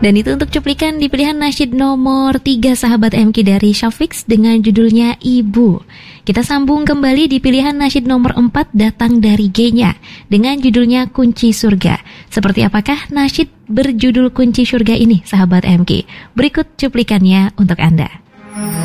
Dan itu untuk cuplikan di pilihan nasyid nomor 3 sahabat MK dari Syafiq dengan judulnya Ibu. Kita sambung kembali di pilihan nasyid nomor 4 datang dari G-nya dengan judulnya Kunci Surga. Seperti apakah nasyid berjudul Kunci Surga ini sahabat MK? Berikut cuplikannya untuk Anda.